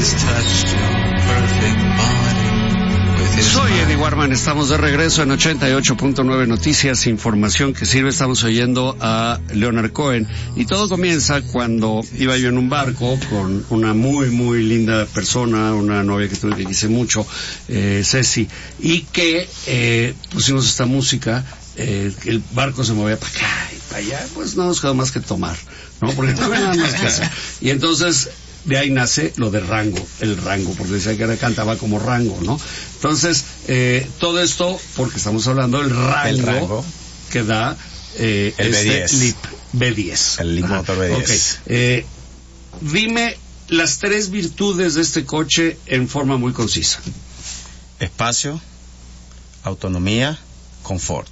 Soy Eddie Warman, estamos de regreso en 88.9 Noticias, información que sirve. Estamos oyendo a Leonard Cohen y todo comienza cuando iba yo en un barco con una muy muy linda persona, una novia que tuve que quise mucho, Ceci, y que pusimos esta música, el barco se movía para acá y para allá, pues no nos quedó más que tomar, ¿no? Porque no había nada más que hacer. Y entonces de ahí nace lo de Rango, el Rango, porque decía que cantaba como Rango, ¿no? Entonces, todo esto, porque estamos hablando del rango que da el B10. Leap B10. El Leap Motor B10. Okay. Dime las 3 virtudes de este coche en forma muy concisa. Espacio, autonomía, confort.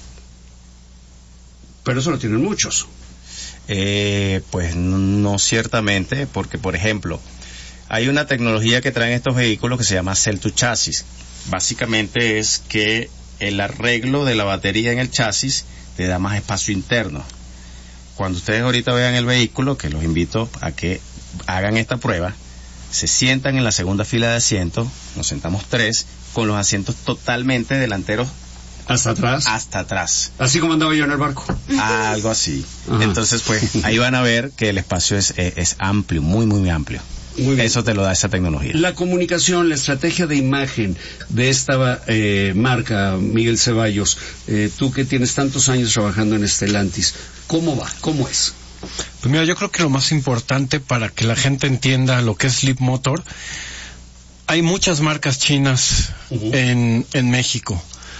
Pero eso lo tienen muchos. Pues no ciertamente, porque por ejemplo hay una tecnología que traen estos vehículos que se llama Cell to Chassis. Básicamente es que el arreglo de la batería en el chasis te da más espacio interno. Cuando ustedes ahorita vean el vehículo, que los invito a que hagan esta prueba, se sientan en la segunda fila de asientos, nos sentamos 3 con los asientos totalmente delanteros. ¿Hasta atrás? Hasta atrás. Así como andaba yo en el barco. Algo así. Ajá. Entonces, pues, ahí van a ver que el espacio es amplio, muy, muy amplio. Muy bien. Eso te lo da esa tecnología. La comunicación, la estrategia de imagen de esta marca, Miguel Ceballos, tú que tienes tantos años trabajando en Stellantis, ¿cómo va? ¿Cómo es? Pues mira, yo creo que lo más importante para que la gente entienda lo que es Leap Motor, hay muchas marcas chinas en México.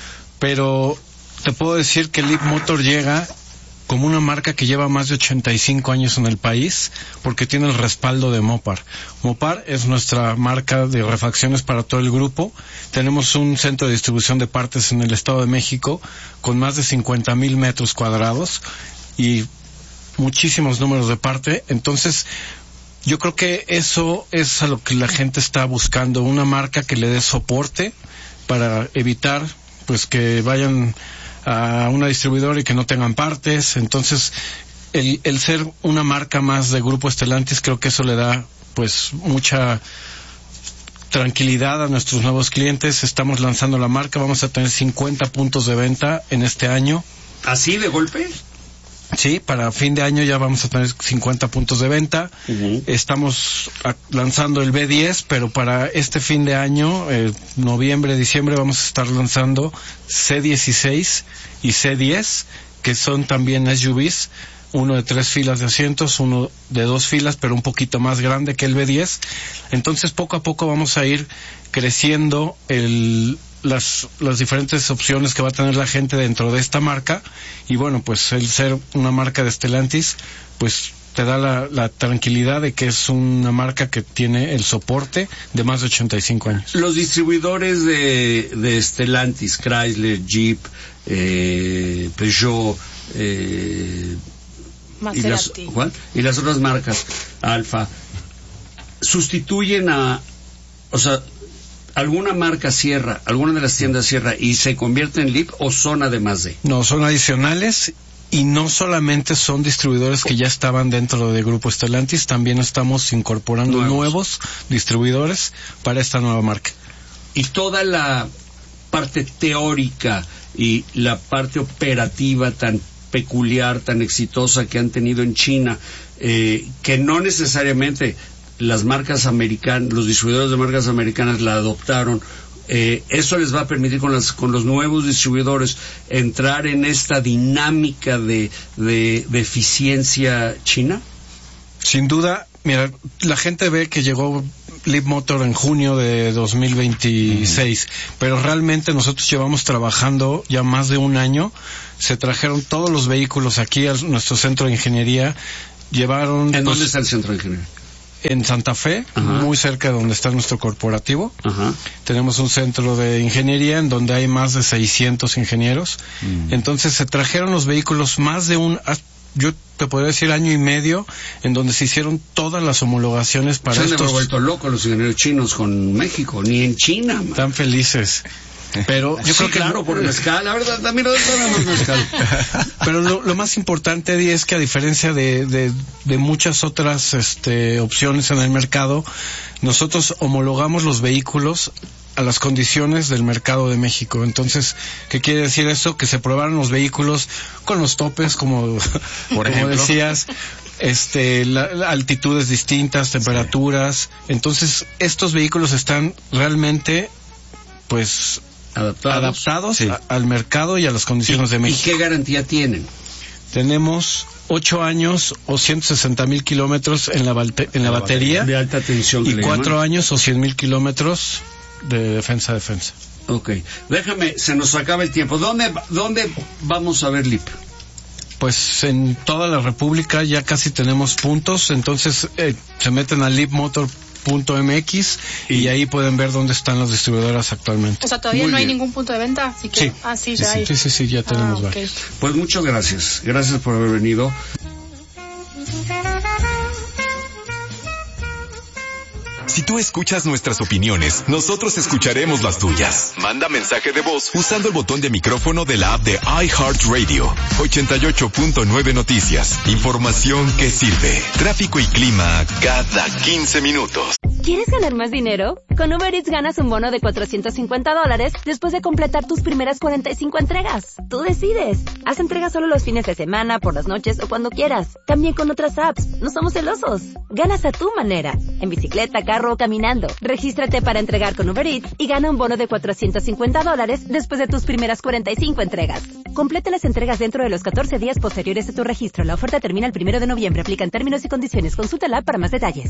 Pero te puedo decir que Leap Motor llega como una marca que lleva más de 85 años en el país, porque tiene el respaldo de Mopar. Mopar es nuestra marca de refacciones para todo el grupo. Tenemos un centro de distribución de partes en el Estado de México con más de 50,000 metros cuadrados y muchísimos números de parte. Entonces, yo creo que eso es a lo que la gente está buscando, una marca que le dé soporte para evitar pues que vayan a una distribuidora y que no tengan partes. Entonces el ser una marca más de Grupo Stellantis, creo que eso le da pues mucha tranquilidad a nuestros nuevos clientes. Estamos lanzando la marca, vamos a tener 50 puntos de venta en este año. ¿Así de golpe? Sí, para fin de año ya vamos a tener 50 puntos de venta. Estamos lanzando el B10, pero para este fin de año, noviembre, diciembre, vamos a estar lanzando C16 y C10, que son también SUVs, uno de 3 filas de asientos, uno de 2 filas, pero un poquito más grande que el B10. Entonces, poco a poco vamos a ir creciendo las diferentes opciones que va a tener la gente dentro de esta marca. Y bueno, pues el ser una marca de Stellantis pues te da la tranquilidad de que es una marca que tiene el soporte de más de 85 años. Los distribuidores de Stellantis, Chrysler, Jeep, Peugeot, Maserati y las otras marcas, Alfa, sustituyen ¿alguna marca cierra, alguna de las tiendas cierra y se convierte en Leap o son además de? No, son adicionales y no solamente son distribuidores que ya estaban dentro de Grupo Stellantis, también estamos incorporando nuevos distribuidores para esta nueva marca. Y toda la parte teórica y la parte operativa tan peculiar, tan exitosa que han tenido en China, que no necesariamente las marcas americanas, los distribuidores de marcas americanas la adoptaron, eso les va a permitir con los nuevos distribuidores entrar en esta dinámica de eficiencia china. Sin duda, mira, la gente ve que llegó Leap Motor en junio de 2026, pero realmente nosotros llevamos trabajando ya más de un año. Se trajeron todos los vehículos aquí a nuestro centro de ingeniería. ¿En dónde está el centro de ingeniería? En Santa Fe, muy cerca de donde está nuestro corporativo. Tenemos un centro de ingeniería en donde hay más de 600 ingenieros. Entonces se trajeron los vehículos más de yo te podría decir año y medio, en donde se hicieron todas las homologaciones para Se han vuelto locos los ingenieros chinos con México, ni en China. Tan felices. Pero yo creo que claro, por mezcal, la verdad, también no tenemos mezcal. Pero lo más importante, Eddie, es que a diferencia de muchas otras opciones en el mercado, nosotros homologamos los vehículos a las condiciones del mercado de México. Entonces, ¿qué quiere decir eso? Que se probaron los vehículos con los topes, como decías, altitudes distintas, temperaturas. Sí. Entonces, estos vehículos están realmente, pues, adaptados sí, al mercado y a las condiciones de México. ¿Y qué garantía tienen? Tenemos 8 años o 160,000 kilómetros en la batería de alta tensión, y 4 años o 100,000 kilómetros de defensa. Ok, déjame, se nos acaba el tiempo. ¿Dónde vamos a ver LIP? Pues en toda la República ya casi tenemos puntos, entonces se meten a lipmotor.mx y ahí pueden ver dónde están las distribuidoras actualmente. O sea, todavía no hay ningún punto de venta, así que... Sí. Ya hay. Sí, ya tenemos varios. Pues muchas gracias por haber venido. Si tú escuchas nuestras opiniones, nosotros escucharemos las tuyas. Manda mensaje de voz usando el botón de micrófono de la app de iHeartRadio. 88.9 Noticias. Información que sirve. Tráfico y clima cada 15 minutos. ¿Quieres ganar más dinero? Con Uber Eats ganas un bono de $450 después de completar tus primeras 45 entregas. Tú decides. Haz entregas solo los fines de semana, por las noches o cuando quieras. También con otras apps. No somos celosos. Ganas a tu manera. En bicicleta, carro o caminando. Regístrate para entregar con Uber Eats y gana un bono de $450 después de tus primeras 45 entregas. Complete las entregas dentro de los 14 días posteriores a tu registro. La oferta termina el 1 de noviembre. Aplican términos y condiciones. Consulta la app para más detalles.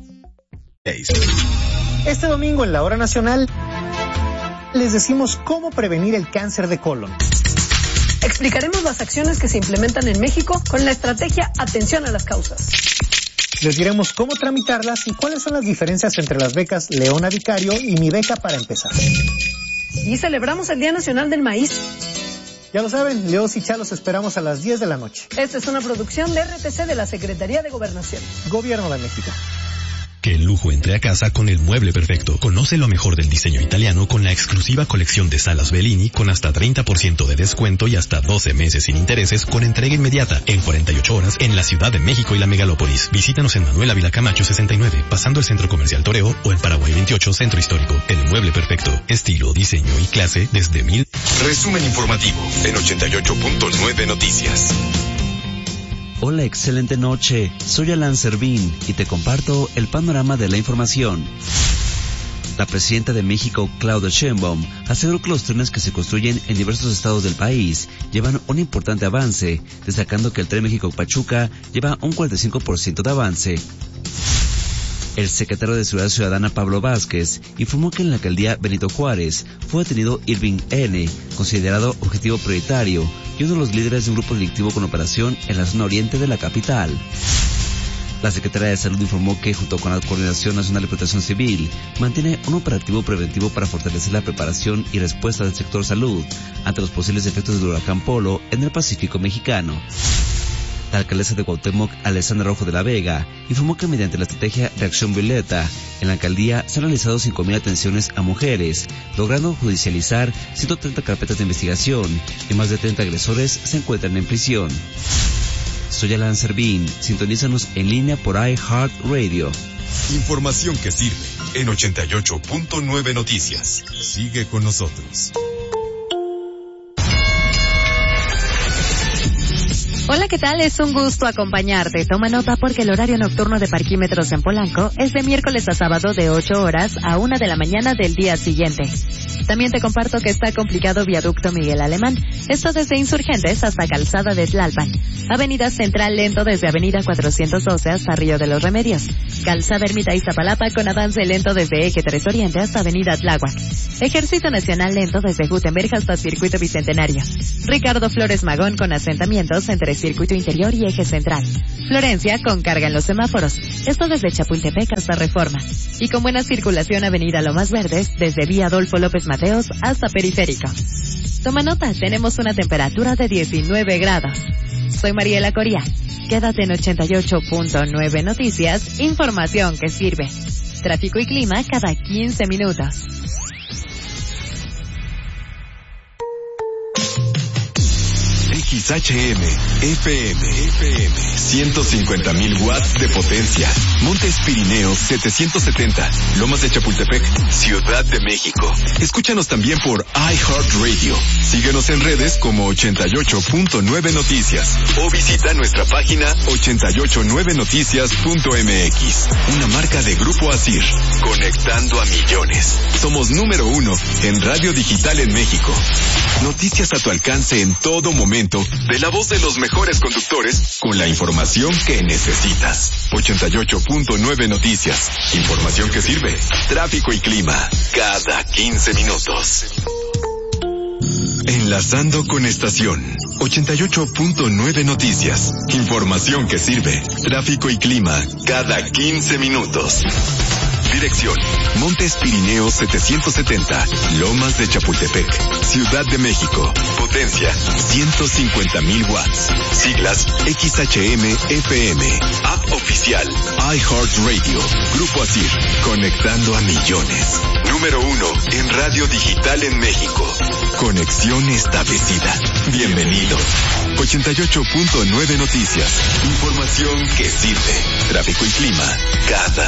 Este domingo en la Hora Nacional les decimos cómo prevenir el cáncer de colon. Explicaremos las acciones que se implementan en México con la estrategia Atención a las Causas. Les diremos cómo tramitarlas y cuáles son las diferencias entre las becas Leona Vicario y Mi Beca para Empezar. Y celebramos el Día Nacional del Maíz. Ya lo saben, Leos y Chalos esperamos a las 10 de la noche. Esta es una producción de RTC de la Secretaría de Gobernación. Gobierno de México. Que el lujo entre a casa con el mueble perfecto. Conoce lo mejor del diseño italiano con la exclusiva colección de salas Bellini con hasta 30% de descuento y hasta 12 meses sin intereses con entrega inmediata en 48 horas en la Ciudad de México y la megalópolis. Visítanos en Manuel Ávila Camacho 69, pasando el Centro Comercial Toreo o en Paraguay 28, Centro Histórico. El mueble perfecto. Estilo, diseño y clase desde 1000. Resumen informativo en 88.9 Noticias. Hola, excelente noche. Soy Alan Servín y te comparto el panorama de la información. La presidenta de México, Claudia Sheinbaum, aseguró que los trenes que se construyen en diversos estados del país llevan un importante avance, destacando que el tren México-Pachuca lleva un 45% de avance. El secretario de Seguridad Ciudadana, Pablo Vázquez, informó que en la alcaldía Benito Juárez fue detenido Irving N., considerado objetivo prioritario y uno de los líderes de un grupo delictivo con operación en la zona oriente de la capital. La Secretaría de Salud informó que, junto con la Coordinación Nacional de Protección Civil, mantiene un operativo preventivo para fortalecer la preparación y respuesta del sector salud ante los posibles efectos del huracán Polo en el Pacífico mexicano. La alcaldesa de Cuauhtémoc, Alessandra Rojo de la Vega, informó que mediante la estrategia Reacción Violeta, en la alcaldía se han realizado 5,000 atenciones a mujeres, logrando judicializar 130 carpetas de investigación y más de 30 agresores se encuentran en prisión. Soy Alan Servín, sintonízanos en línea por iHeartRadio. Información que sirve en 88.9 Noticias. Sigue con nosotros. Hola, ¿qué tal? Es un gusto acompañarte. Toma nota porque el horario nocturno de parquímetros en Polanco es de miércoles a sábado de 8 horas a 1 de la mañana del día siguiente. También te comparto que está complicado Viaducto Miguel Alemán. Esto desde Insurgentes hasta Calzada de Tlalpan. Avenida Central lento desde Avenida 412 hasta Río de los Remedios. Calzada Ermita Iztapalapa con avance lento desde Eje 3 Oriente hasta Avenida Tláhuac. Ejército Nacional lento desde Gutenberg hasta Circuito Bicentenario. Ricardo Flores Magón con asentamientos entre Circuito Interior y Eje Central. Florencia con carga en los semáforos. Esto desde Chapultepec hasta Reforma. Y con buena circulación Avenida Lomas Verdes desde Vía Adolfo López Mateos hasta Periférico. Toma nota, tenemos una temperatura de 19 grados. Soy Mariela Coria. Quédate en 88.9 Noticias, información que sirve. Tráfico y clima cada 15 minutos. XHM, FM, 150,000 watts de potencia. Montes Pirineos 770, Lomas de Chapultepec, Ciudad de México. Escúchanos también por iHeartRadio. Síguenos en redes como 88.9 Noticias o visita nuestra página 889noticias.mx. Una marca de Grupo ASIR, conectando a millones. Somos número 1 en radio digital en México. Noticias a tu alcance en todo momento, de la voz de los mejores conductores, con la información que necesitas. 88.9 Noticias. Información que sirve. Tráfico y clima. Cada 15 minutos. Enlazando con estación. 88.9 Noticias. Información que sirve. Tráfico y clima. Cada 15 minutos. Dirección: Montes Pirineos 770, Lomas de Chapultepec, Ciudad de México. Potencia: 150,000 watts. Siglas: XHM FM. App oficial: iHeartRadio. Grupo ASIR, conectando a millones. Número 1 en radio digital en México. Conexión establecida. Bienvenido. 88.9 Noticias. Información que sirve. Tráfico y clima. Cada